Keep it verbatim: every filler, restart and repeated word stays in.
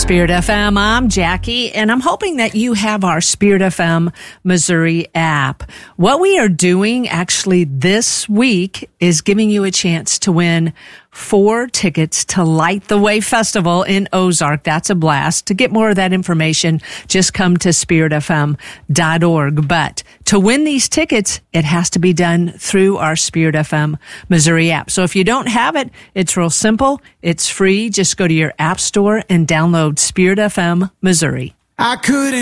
Spirit F M. I'm Jackie, and I'm hoping that you have our Spirit F M Missouri app. What we are doing actually this week is giving you a chance to win four tickets to Light the Way Festival in Ozark. That's a blast. To get more of that information, just come to spirit f m dot org. But to win these tickets, it has to be done through our Spirit F M Missouri app. So if you don't have it, it's real simple. It's free. Just go to your app store and download Spirit F M Missouri. I couldn't